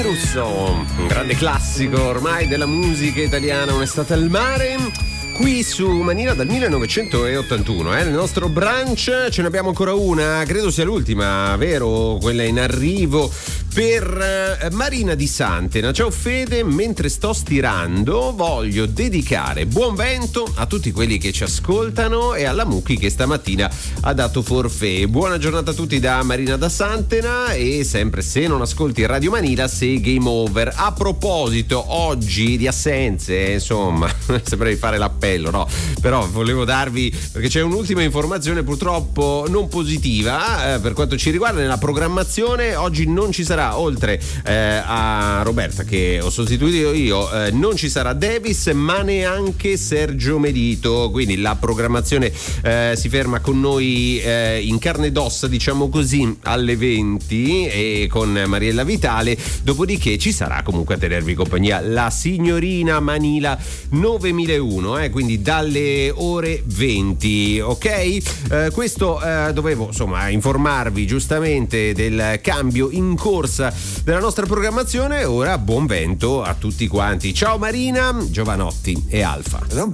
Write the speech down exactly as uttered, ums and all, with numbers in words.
Giovanni Russo, un grande classico ormai della musica italiana, Un'estate al mare, qui su Manila dal millenovecentottantuno. Eh? Nel nostro brunch ce ne abbiamo ancora una, credo sia l'ultima, vero? Quella in arrivo per eh, Marina di Santena. Ciao Fede, mentre sto stirando voglio dedicare buon vento a tutti quelli che ci ascoltano e alla Mucchi che stamattina ha dato forfait. Buona giornata a tutti da Marina da Santena, e sempre se non ascolti Radio Manila sei game over. A proposito oggi di assenze, insomma, sembrei fare l'appello, no? Però volevo darvi, perché c'è un'ultima informazione purtroppo non positiva eh, per quanto ci riguarda. Nella programmazione oggi non ci sarà, oltre eh, a Roberta che ho sostituito io, eh, non ci sarà Davis ma neanche Sergio Medito, quindi la programmazione eh, si ferma con noi eh, in carne ed ossa, diciamo così, alle venti e con Mariella Vitale. Dopodiché ci sarà comunque a tenervi compagnia la signorina Manila novemilauno, eh, quindi dalle ore venti, ok? Eh, questo eh, dovevo insomma informarvi giustamente del cambio in corsa della nostra programmazione. Ora buon vento a tutti quanti. Ciao Marina, Giovanotti e Alfa. Non